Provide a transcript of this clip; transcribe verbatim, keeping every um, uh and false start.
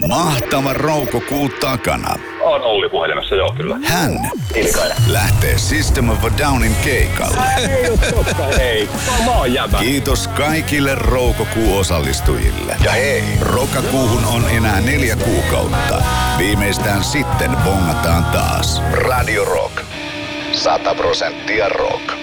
Mahtava roukokuu takana. On Olli puhelimessa, joo kyllä. Hän Ilkainen. lähtee System of a Downin keikalle. Ei oo totta, ei. Mä oon jäbä. Kiitos kaikille roukokuu-osallistujille. Ja hei, rokakuuhun on enää neljä kuukautta. Viimeistään sitten bongataan taas. Radio Rock. Sata prosenttia rock.